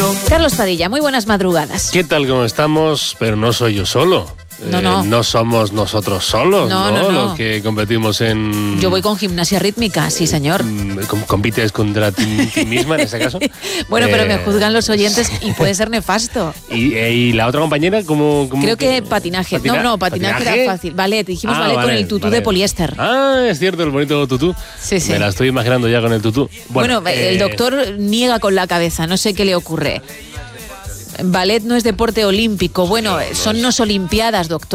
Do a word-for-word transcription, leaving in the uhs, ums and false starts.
Carlos Padilla, muy buenas madrugadas. ¿Qué tal, cómo estamos? Pero no soy yo solo. No, no. Eh, no somos nosotros solos, No, ¿no? no, no. Los que competimos en... Yo voy con gimnasia rítmica, sí, señor. Com- ¿Compites contra ti, ti misma en ese caso? Bueno, pero Eh, me juzgan los oyentes y puede ser nefasto. ¿Y, eh, y la otra compañera cómo...? cómo Creo que patinaje. ¿Patina- No, no, patinaje, patinaje? era fácil. Ballet, dijimos Ah, ballet con vale, el tutú vale. de poliéster. Ah, es cierto, el bonito tutú. Sí, sí. Me la estoy imaginando ya con el tutú. Bueno, Bueno, el eh, doctor niega con la cabeza, no sé qué le ocurre. Ballet no es deporte olímpico. Bueno, No, no son es. no olimpiadas, doctor.